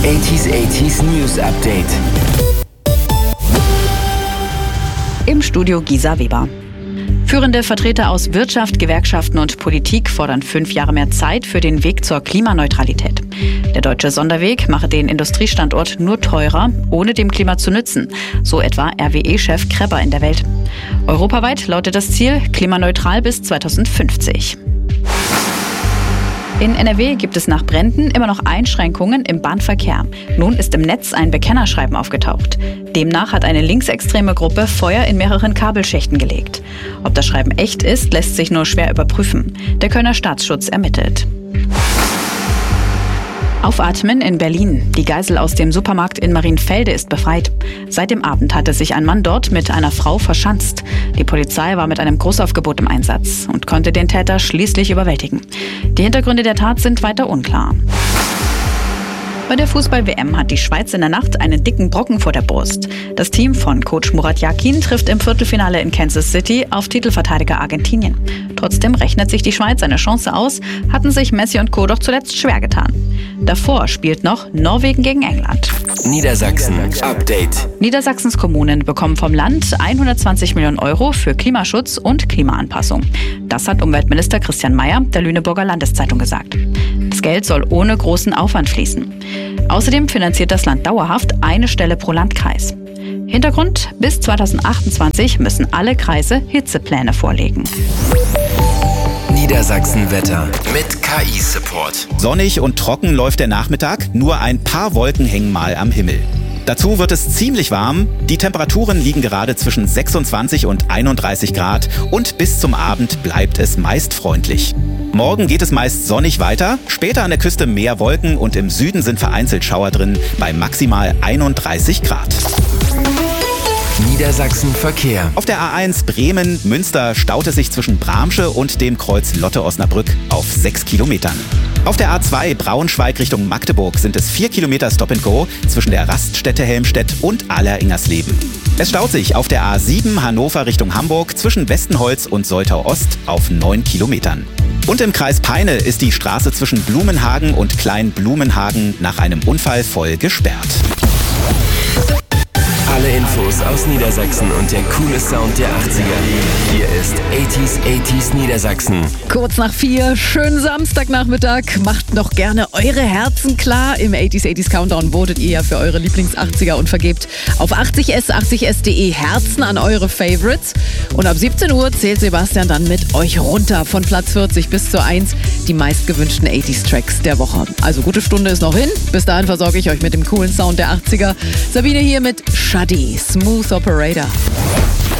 80s News Update. Im Studio Gisa Weber. Führende Vertreter aus Wirtschaft, Gewerkschaften und Politik fordern 5 Jahre mehr Zeit für den Weg zur Klimaneutralität. Der deutsche Sonderweg mache den Industriestandort nur teurer, ohne dem Klima zu nützen, so etwa RWE-Chef Krebber in der Welt. Europaweit lautet das Ziel klimaneutral bis 2050. In NRW gibt es nach Bränden immer noch Einschränkungen im Bahnverkehr. Nun ist im Netz ein Bekennerschreiben aufgetaucht. Demnach hat eine linksextreme Gruppe Feuer in mehreren Kabelschächten gelegt. Ob das Schreiben echt ist, lässt sich nur schwer überprüfen. Der Kölner Staatsschutz ermittelt. Aufatmen in Berlin. Die Geisel aus dem Supermarkt in Marienfelde ist befreit. Seit dem Abend hatte sich ein Mann dort mit einer Frau verschanzt. Die Polizei war mit einem Großaufgebot im Einsatz und konnte den Täter schließlich überwältigen. Die Hintergründe der Tat sind weiter unklar. Bei der Fußball-WM hat die Schweiz in der Nacht einen dicken Brocken vor der Brust. Das Team von Coach Murat Yakin trifft im Viertelfinale in Kansas City auf Titelverteidiger Argentinien. Trotzdem rechnet sich die Schweiz eine Chance aus, hatten sich Messi und Co. doch zuletzt schwer getan. Davor spielt noch Norwegen gegen England. Niedersachsen Update. Niedersachsens Kommunen bekommen vom Land 120 Millionen Euro für Klimaschutz und Klimaanpassung. Das hat Umweltminister Christian Mayer der Lüneburger Landeszeitung gesagt. Das Geld soll ohne großen Aufwand fließen. Außerdem finanziert das Land dauerhaft eine Stelle pro Landkreis. Hintergrund: bis 2028 müssen alle Kreise Hitzepläne vorlegen. Niedersachsen-Wetter mit KI-Support. Sonnig und trocken läuft der Nachmittag, nur ein paar Wolken hängen mal am Himmel. Dazu wird es ziemlich warm. Die Temperaturen liegen gerade zwischen 26 und 31 Grad und bis zum Abend bleibt es meist freundlich. Morgen geht es meist sonnig weiter, später an der Küste mehr Wolken und im Süden sind vereinzelt Schauer drin bei maximal 31 Grad. Niedersachsen-Verkehr. Auf der A1 Bremen-Münster staut es sich zwischen Bramsche und dem Kreuz Lotte-Osnabrück auf 6 Kilometern. Auf der A2 Braunschweig Richtung Magdeburg sind es 4 Kilometer Stop-and-Go zwischen der Raststätte Helmstedt und Aller-Ingersleben. Es staut sich auf der A7 Hannover Richtung Hamburg zwischen Westenholz und Soltau-Ost auf 9 Kilometern. Und im Kreis Peine ist die Straße zwischen Blumenhagen und Klein-Blumenhagen nach einem Unfall voll gesperrt. Alle Infos aus Niedersachsen und der coole Sound der 80er. Hier ist 80s Niedersachsen. Kurz nach 4, schönen Samstagnachmittag. Macht noch gerne eure Herzen klar. Im 80s Countdown votet ihr ja für eure Lieblings-80er und vergebt auf 80s.de Herzen an eure Favorites. Und ab 17 Uhr zählt Sebastian dann mit euch runter von Platz 40 bis zur 1 die meistgewünschten 80s-Tracks der Woche. Also gute Stunde ist noch hin. Bis dahin versorge ich euch mit dem coolen Sound der 80er. Sabine hier mit Shadi, Smooth Operator.